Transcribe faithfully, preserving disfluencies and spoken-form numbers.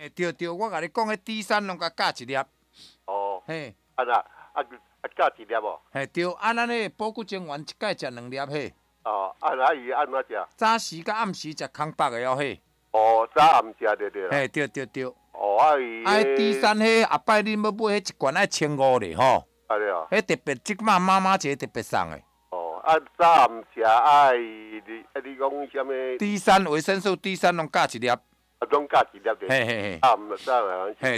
诶，对对，我甲你讲，迄 D 三拢甲加一粒。 哦， 嘿， 啊那啊啊加一粒哦。 嘿对，啊，咱迄保骨精丸一摆食两粒嘿。 哦，啊那伊安怎食？ 早时甲暗时食空白的哦嘿。 哦，早暗食对对啦。 嘿，对对对。 哦，啊伊。 啊，第三迄后摆恁要买迄一罐爱千五咧吼。 啊对哦。 迄特别即摆妈妈节特别送的。 哦，啊早暗食啊伊你啊你讲啥物？ 第三维生素 D 三拢加一粒。 啊，拢加一粒的。 嘿嘿嘿。 啊，毋早暗时。